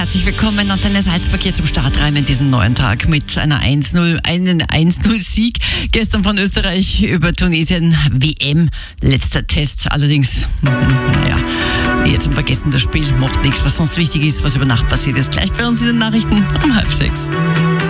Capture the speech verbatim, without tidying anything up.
herzlich willkommen. Antenne Salzburg hier zum Startreim in diesen neuen Tag mit einer eins null, einen eins null Sieg. Gestern von Österreich über Tunesien, W M, letzter Test. Allerdings, naja, eher zum Vergessen das Spiel, macht nichts, was sonst wichtig ist, was über Nacht passiert ist. Gleich bei uns in den Nachrichten um halb sechs.